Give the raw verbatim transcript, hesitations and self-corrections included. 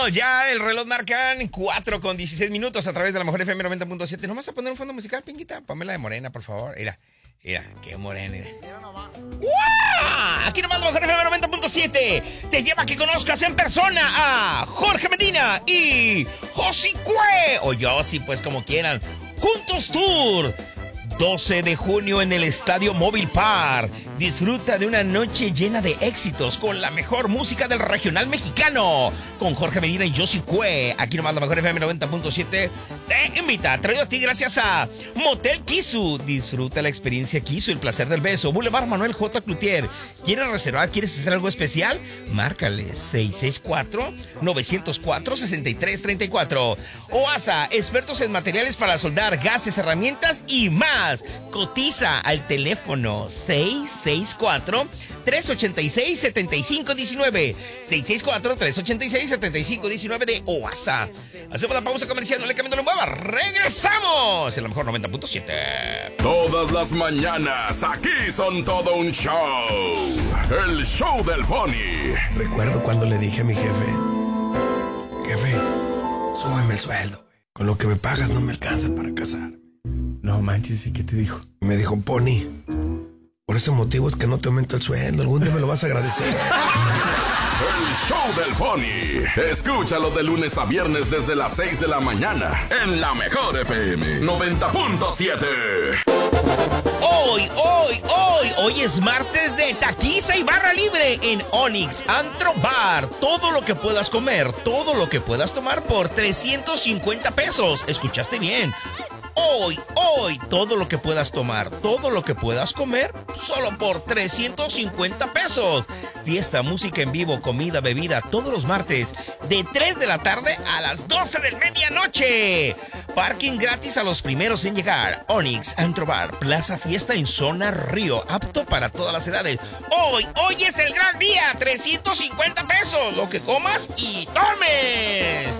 Vámonos, ya el reloj marcan cuatro con dieciséis minutos a través de la Mejor F M noventa punto siete. ¿No vas a poner un fondo musical, Pinguita? Pamela de Morena, por favor. Mira, mira, qué morena. Mira nomás. ¡Wow! Aquí nomás la Mejor F M noventa punto siete te lleva a que conozcas en persona a Jorge Medina y Josicue, o Yossi, pues como quieran. Juntos Tour. doce de junio en el Estadio Móvil Park. Disfruta de una noche llena de éxitos con la mejor música del regional mexicano. Con Jorge Medina y Josicue. Aquí nomás la Mejor F M noventa punto siete te invita. Traído a ti gracias a Motel Kisu. Disfruta la experiencia Kisu, el placer del beso. Boulevard Manuel J. Cloutier. ¿Quieres reservar? ¿Quieres hacer algo especial? Márcale seis seis cuatro, nueve cero cuatro, seis tres tres cuatro. OASA, expertos en materiales para soldar, gases, herramientas y más. Cotiza al teléfono seis seis cuatro, tres ocho seis, siete cinco uno nueve. seis seis cuatro, tres ocho seis, siete cinco uno nueve de OASA. Hacemos la pausa comercial, no le cambien, no le mueva. Regresamos en la Mejor noventa punto siete. Todas las mañanas aquí son todo un show. El show del Pony. Recuerdo cuando le dije a mi jefe: jefe, súbeme el sueldo. Con lo que me pagas no me alcanza para casarme. No manches, ¿y qué te dijo? Me dijo: Pony, por ese motivo es que no te aumento el sueldo. Algún día me lo vas a agradecer. El show del Pony. Escúchalo de lunes a viernes desde las seis de la mañana en la Mejor F M noventa punto siete. Hoy, hoy, hoy, hoy es martes de taquiza y barra libre en Onyx Antro Bar. Todo lo que puedas comer, todo lo que puedas tomar por trescientos cincuenta pesos. ¿Escuchaste bien? Hoy, hoy, todo lo que puedas tomar, todo lo que puedas comer, solo por trescientos cincuenta pesos. Fiesta, música en vivo, comida, bebida, todos los martes, de tres de la tarde a las doce de medianoche. Parking gratis a los primeros en llegar. Onyx Antro Bar, Plaza Fiesta en Zona Río, apto para todas las edades. Hoy, hoy es el gran día, trescientos cincuenta pesos, lo que comas y tomes.